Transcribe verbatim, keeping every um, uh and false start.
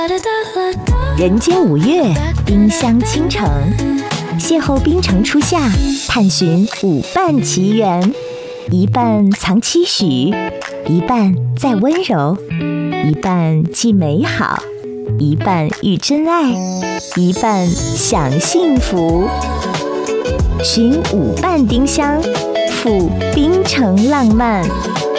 人间五月，丁香倾城，邂逅冰城初夏，探寻舞伴奇缘。一半藏期许，一半在温柔，一半既美好，一半遇真爱，一半享幸福。寻舞伴丁香，赴冰城浪漫。